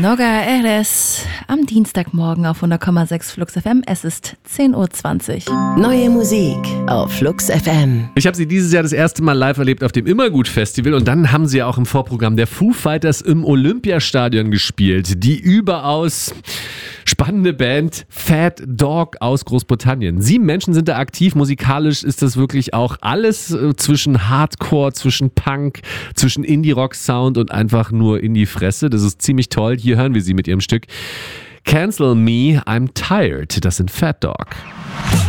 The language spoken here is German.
Noga RS am Dienstagmorgen auf 100,6 Flux FM. Es ist 10.20 Uhr. Neue Musik auf Flux FM. Ich habe sie dieses Jahr das erste Mal live erlebt auf dem Immergut-Festival und dann haben sie ja auch im Vorprogramm der Foo Fighters im Olympiastadion gespielt. Die überaus spannende Band Fat Dog aus Großbritannien. 7 Menschen sind da aktiv. Musikalisch ist das wirklich auch alles zwischen Hardcore, zwischen Punk, zwischen Indie-Rock-Sound und einfach nur in die Fresse. Das ist ziemlich toll. Hier hören wir sie mit ihrem Stück Cancel Me, I'm Tired. Das sind Fat Dog.